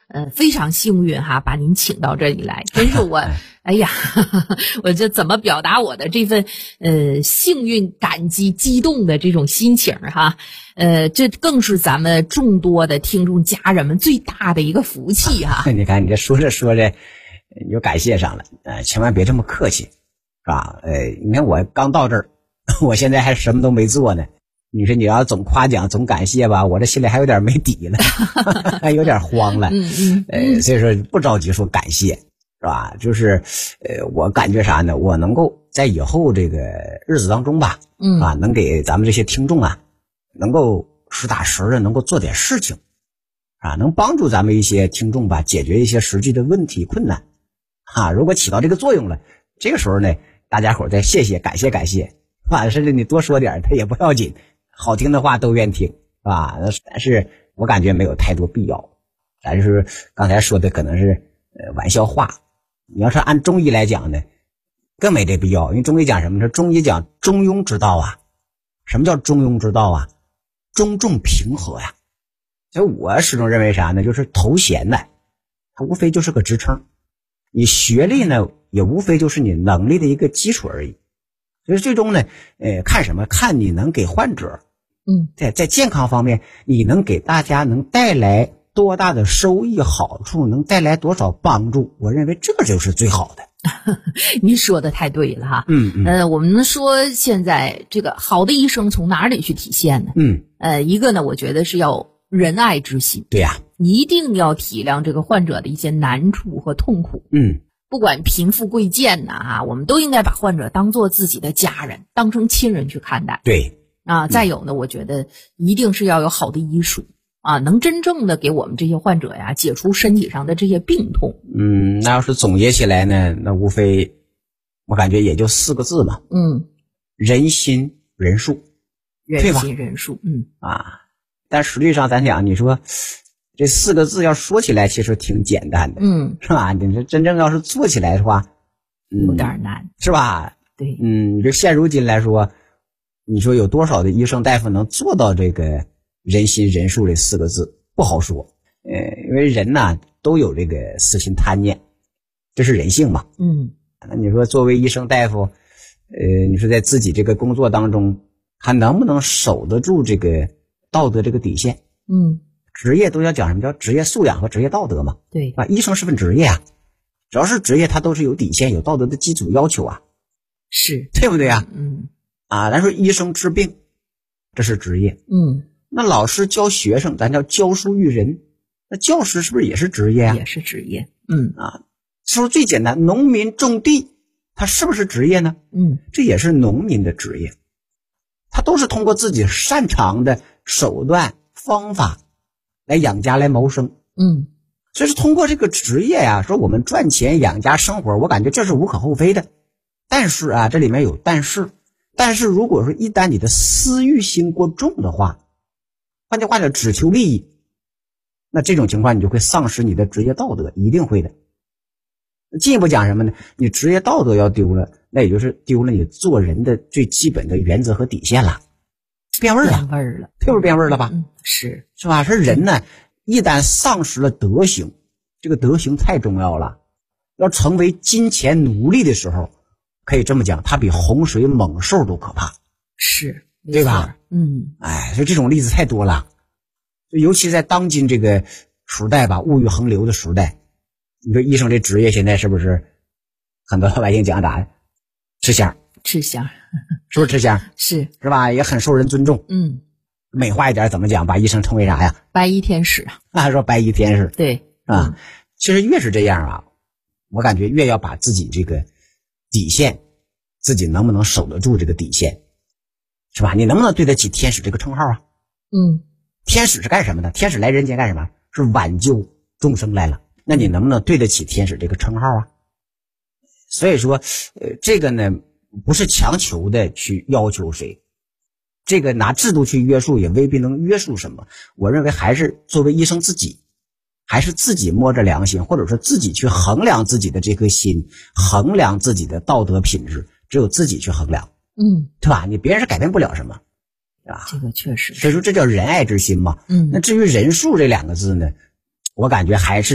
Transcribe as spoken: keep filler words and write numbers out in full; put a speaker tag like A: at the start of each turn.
A: 呃，非常幸运哈，把您请到这里来，真是我，哎呀，我这怎么表达我的这份呃幸运、感激、激动的这种心情哈？呃，这更是咱们众多的听众家人们最大的一个福气哈。
B: 你看，你这说着说着又感谢上了，呃，千万别这么客气，是吧？呃，你看我刚到这儿，我现在还什么都没做呢。你说你要总夸奖总感谢吧，我这心里还有点没底了，还有点慌了。
A: 嗯嗯，
B: 呃，所以说不着急说感谢，是吧？就是呃，我感觉啥呢？我能够在以后这个日子当中吧，
A: 嗯
B: 啊，能给咱们这些听众啊，能够实打实的能够做点事情，啊，能帮助咱们一些听众吧，解决一些实际的问题困难，啊，如果起到这个作用了，这个时候呢，大家伙再谢谢感谢感谢，啊，甚至你多说点他也不要紧。好听的话都愿听，是吧？但是我感觉没有太多必要。咱是刚才说的可能是呃玩笑话。你要是按中医来讲呢，更没这必要。因为中医讲什么？说中医讲中庸之道啊。什么叫中庸之道啊？中重平和呀。所以我始终认为啥呢？就是头衔呢，它无非就是个职称。你学历呢，也无非就是你能力的一个基础而已。所以最终呢，呃，看什么？看你能给患者。
A: 嗯，
B: 在在健康方面，你能给大家能带来多大的收益好处，能带来多少帮助？我认为这个就是最好的。
A: 您说的太对了哈。
B: 嗯嗯。
A: 呃，我们说现在这个好的医生从哪里去体现呢？
B: 嗯。
A: 呃，一个呢，我觉得是要仁爱之心。
B: 对呀、啊。
A: 一定要体谅这个患者的一些难处和痛苦。
B: 嗯。
A: 不管贫富贵贱呐，哈，我们都应该把患者当做自己的家人，当成亲人去看待。
B: 对。
A: 啊，再有呢，我觉得一定是要有好的医术啊，能真正的给我们这些患者呀解除身体上的这些病痛。
B: 嗯，那要是总结起来呢，那无非我感觉也就四个字嘛。
A: 嗯，
B: 人心仁术，
A: 人心仁术。嗯
B: 啊，但实际上咱讲，你说这四个字要说起来其实挺简单的，
A: 嗯，
B: 是吧？你说真正要是做起来的话，
A: 嗯、有点难，
B: 是吧？
A: 对，
B: 嗯，就现如今来说。你说有多少的医生大夫能做到这个人心仁术这四个字？不好说。呃，因为人呐都有这个私心贪念，这是人性嘛。
A: 嗯，
B: 那你说作为医生大夫，呃，你说在自己这个工作当中，还能不能守得住这个道德这个底线？
A: 嗯，
B: 职业都要讲什么叫职业素养和职业道德嘛？
A: 对，
B: 啊，医生是份职业啊，只要是职业，它都是有底线、有道德的基础要求啊，
A: 是
B: 对不对啊？
A: 嗯。
B: 啊，咱说医生治病，这是职业。
A: 嗯，
B: 那老师教学生，咱叫教书育人。那教师是不是也是职业啊？
A: 也是职业。嗯
B: 啊，说最简单，农民种地，他是不是职业呢？
A: 嗯，
B: 这也是农民的职业。他都是通过自己擅长的手段方法来养家来谋生。
A: 嗯，
B: 所以说通过这个职业呀、啊，说我们赚钱养家生活，我感觉这是无可厚非的。但是啊，这里面有但是。但是如果说一旦你的私欲心过重的话，换句话讲只求利益，那这种情况你就会丧失你的职业道德，一定会的。进一步讲什么呢？你职业道德要丢了，那也就是丢了你做人的最基本的原则和底线了，变味儿了，
A: 变味儿了，
B: 是不是变味儿了吧？
A: 嗯，是
B: 是吧？说人呢，一旦丧失了德行，这个德行太重要了，要成为金钱奴隶的时候。可以这么讲，它比洪水猛兽都可怕，
A: 是，
B: 对吧？
A: 嗯，
B: 哎，所以这种例子太多了，尤其在当今这个时代吧，物欲横流的时代，你说医生这职业现在是不是很多老百姓讲啥？吃香，
A: 吃香，
B: 是不是吃香？
A: 是，
B: 是吧？也很受人尊重。
A: 嗯，
B: 美化一点怎么讲？把医生称为啥呀？
A: 白衣天使啊，
B: 那说白衣天使，
A: 对
B: 啊、嗯，其实越是这样啊，我感觉越要把自己这个。底线，自己能不能守得住这个底线，是吧？你能不能对得起天使这个称号啊？
A: 嗯，
B: 天使是干什么的？天使来人间干什么？是挽救众生来了。那你能不能对得起天使这个称号啊？所以说，呃，这个呢，不是强求的去要求谁，这个拿制度去约束也未必能约束什么。我认为还是作为医生自己。还是自己摸着良心，或者说自己去衡量自己的这颗心，衡量自己的道德品质，只有自己去衡量，
A: 嗯，
B: 对吧？你别人是改变不了什么，对吧？
A: 这个确实，
B: 所以说这叫仁爱之心嘛。
A: 嗯，
B: 那至于仁术这两个字呢，我感觉还是